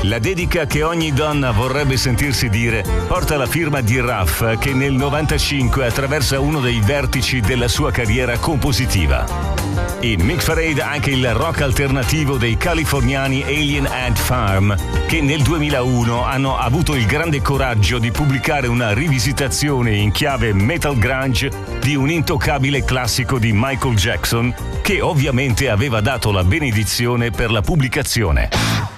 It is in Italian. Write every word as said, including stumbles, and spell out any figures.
La dedica che ogni donna vorrebbe sentirsi dire porta la firma di Ruff, che nel novantacinque attraversa uno dei vertici della sua carriera compositiva. In Mick Parade anche il rock alternativo dei californiani Alien Ant Farm, che nel duemilauno hanno avuto il grande coraggio di pubblicare una rivisitazione in chiave metal grunge di un intoccabile classico di Michael Jackson, che ovviamente aveva dato la benedizione per la pubblicazione.